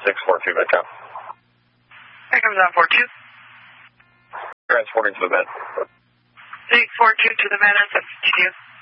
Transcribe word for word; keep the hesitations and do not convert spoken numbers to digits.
six four two, Metcalf. Here comes on four two. Transporting to the med. six four two to the med, S F T two.